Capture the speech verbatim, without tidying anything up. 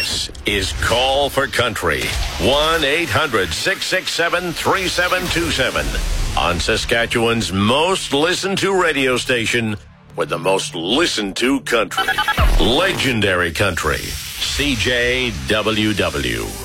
This is Call for Country. one eight hundred six six seven three seven two seven. On Saskatchewan's most listened to radio station with the most listened to country. Legendary Country. C J W W.